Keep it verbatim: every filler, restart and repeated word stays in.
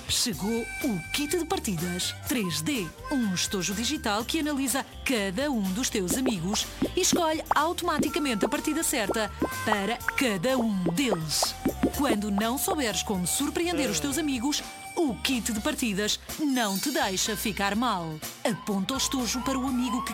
Chegou o Kit de Partidas três D, um estojo digital que analisa cada um dos teus amigos e escolhe automaticamente a partida certa para cada um deles. Quando não souberes como surpreender os teus amigos, o Kit de Partidas não te deixa ficar mal. Aponta o estojo para o amigo que